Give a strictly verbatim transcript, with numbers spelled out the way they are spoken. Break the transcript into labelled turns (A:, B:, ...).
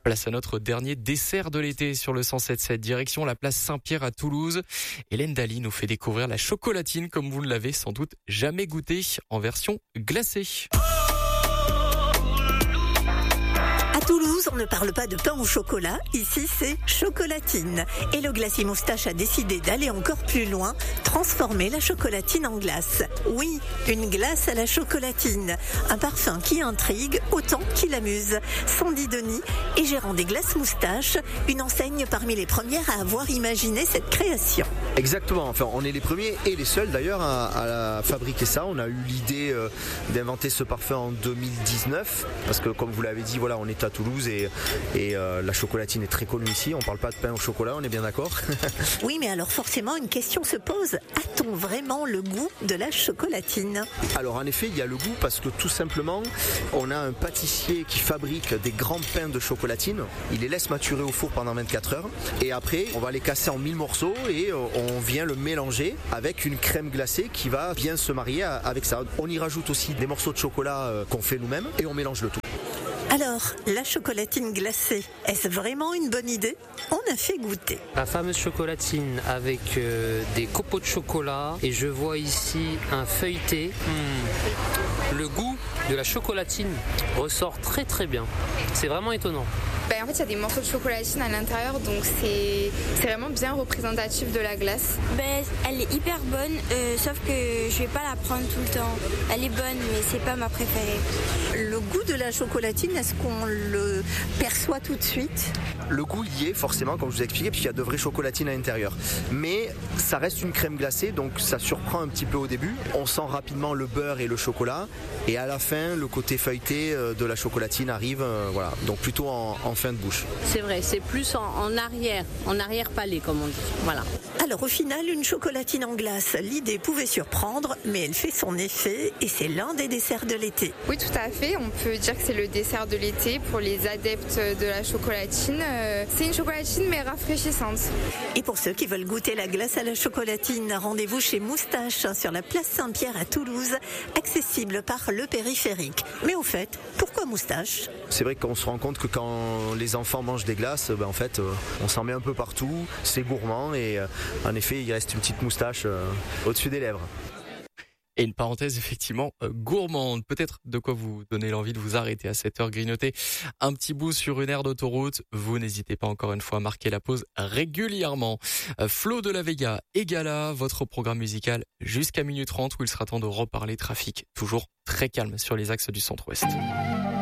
A: Place à notre dernier dessert de l'été sur le cent sept virgule sept, direction la place Saint-Pierre à Toulouse. Hélène Daly nous fait découvrir la chocolatine comme vous ne l'avez sans doute jamais goûté en version glacée.
B: À Toulouse, on ne parle pas de pain au chocolat, ici c'est chocolatine. Et le glacier Moustache a décidé d'aller encore plus loin, transformer la chocolatine en glace. Oui, une glace à la chocolatine, un parfum qui intrigue autant qu'il amuse. Sandy Denis est gérant des glaces Moustache, une enseigne parmi les premières à avoir imaginé cette création.
C: Exactement, enfin on est les premiers et les seuls d'ailleurs à, à fabriquer ça. On a eu l'idée euh, d'inventer ce parfum en deux mille dix-neuf, parce que comme vous l'avez dit, voilà, on est à Toulouse et, et euh, la chocolatine est très connue ici. On parle pas de pain au chocolat, on est bien d'accord.
B: Oui, mais alors forcément une question se pose. A-t-on vraiment le goût de la chocolatine ?
C: Alors en effet, il y a le goût parce que tout simplement, on a un pâtissier qui fabrique des grands pains de chocolatine. Il les laisse maturer au four pendant vingt-quatre heures et après, on va les casser en mille morceaux et on vient le mélanger avec une crème glacée qui va bien se marier avec ça. On y rajoute aussi des morceaux de chocolat qu'on fait nous-mêmes et on mélange le tout.
B: Alors, la chocolatine glacée, est-ce vraiment une bonne idée ? On a fait goûter.
D: La fameuse chocolatine avec euh, des copeaux de chocolat et je vois ici un feuilleté. Mmh. Le goût de la chocolatine ressort très très bien. C'est vraiment étonnant.
E: Ben, en fait, il y a des morceaux de chocolatine à l'intérieur, donc c'est, c'est vraiment bien représentatif de la glace.
F: Ben, elle est hyper bonne, euh, sauf que je vais pas la prendre tout le temps. Elle est bonne, mais c'est pas ma préférée.
B: Le goût de la chocolatine, est-ce qu'on le perçoit tout de suite ?
C: Le goût y est forcément, comme je vous ai expliqué, puisqu'il y a de vraies chocolatines à l'intérieur. Mais ça reste une crème glacée, donc ça surprend un petit peu au début. On sent rapidement le beurre et le chocolat, et à la fin, le côté feuilleté de la chocolatine arrive, euh, voilà. Donc plutôt en, en fin de bouche.
G: C'est vrai, c'est plus en, en arrière, en arrière-palais comme on dit. Voilà.
B: Alors au final, une chocolatine en glace, l'idée pouvait surprendre, mais elle fait son effet et c'est l'un des desserts de l'été.
E: Oui, tout à fait. On peut dire que c'est le dessert de l'été pour les adeptes de la chocolatine. C'est une chocolatine mais rafraîchissante.
B: Et pour ceux qui veulent goûter la glace à la chocolatine, rendez-vous chez Moustache sur la place Saint-Pierre à Toulouse, accessible par le périphérique. Mais au fait, pourquoi Moustache ?
C: C'est vrai qu'on se rend compte que quand les enfants mangent des glaces, ben en fait, euh, on s'en met un peu partout, c'est gourmand et euh, en effet, il reste une petite moustache euh, au-dessus des lèvres.
A: Et une parenthèse effectivement euh, gourmande, peut-être de quoi vous donner l'envie de vous arrêter à cette heure, grignoter un petit bout sur une aire d'autoroute. Vous n'hésitez pas encore une fois à marquer la pause régulièrement. Euh, Flo de la Vega et Gala, votre programme musical jusqu'à minuit trente où il sera temps de reparler trafic. Toujours très calme sur les axes du centre-ouest.